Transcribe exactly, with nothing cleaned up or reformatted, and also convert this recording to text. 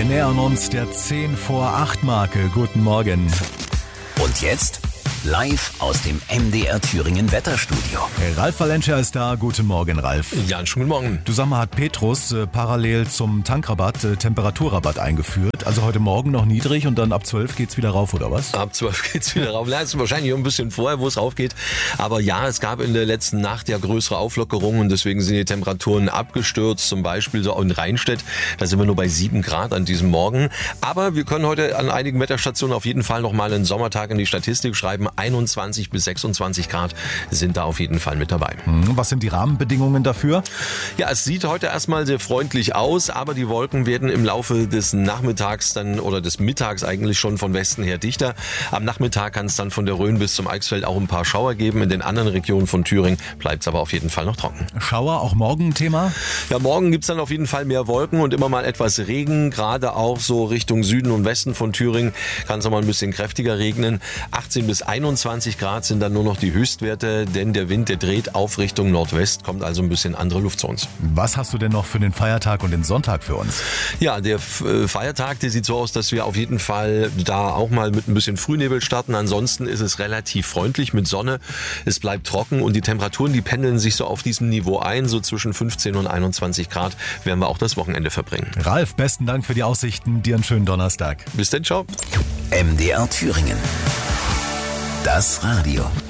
nähern uns der zehn vor acht Marke. Guten Morgen. Und jetzt live aus dem M D R Thüringen Wetterstudio. Ralf Valenscher ist da. Guten Morgen, Ralf. Ja, einen schönen Morgen. Du, sag mal, hat Petrus äh, parallel zum Tankrabatt äh, Temperaturrabatt eingeführt? Also heute Morgen noch niedrig und dann ab zwölf geht's wieder rauf, oder was? Ab zwölf geht's wieder rauf. Ja, ist wahrscheinlich ein bisschen vorher, wo es raufgeht. Aber ja, es gab in der letzten Nacht ja größere Auflockerungen und deswegen sind die Temperaturen abgestürzt. Zum Beispiel so in Rheinstedt, da sind wir nur bei sieben Grad an diesem Morgen. Aber wir können heute an einigen Wetterstationen auf jeden Fall nochmal einen Sommertag in die Statistik schreiben. einundzwanzig bis sechsundzwanzig Grad sind da auf jeden Fall mit dabei. Was sind die Rahmenbedingungen dafür? Ja, es sieht heute erstmal sehr freundlich aus, aber die Wolken werden im Laufe des Nachmittags dann oder des Mittags eigentlich schon von Westen her dichter. Am Nachmittag kann es dann von der Rhön bis zum Eichsfeld auch ein paar Schauer geben. In den anderen Regionen von Thüringen bleibt es aber auf jeden Fall noch trocken. Schauer auch morgen ein Thema? Ja, morgen gibt es dann auf jeden Fall mehr Wolken und immer mal etwas Regen. Gerade auch so Richtung Süden und Westen von Thüringen kann es noch mal ein bisschen kräftiger regnen. achtzehn bis einundzwanzig Grad sind dann nur noch die Höchstwerte, denn der Wind, der dreht auf Richtung Nordwest, kommt also ein bisschen andere Luft zu uns. Was hast du denn noch für den Feiertag und den Sonntag für uns? Ja, der Feiertag, der sieht so aus, dass wir auf jeden Fall da auch mal mit ein bisschen Frühnebel starten. Ansonsten ist es relativ freundlich mit Sonne. Es bleibt trocken und die Temperaturen, die pendeln sich so auf diesem Niveau ein. So zwischen fünfzehn und einundzwanzig Grad werden wir auch das Wochenende verbringen. Ralf, besten Dank für die Aussichten. Dir einen schönen Donnerstag. Bis dann, ciao. M D R Thüringen. Das Radio.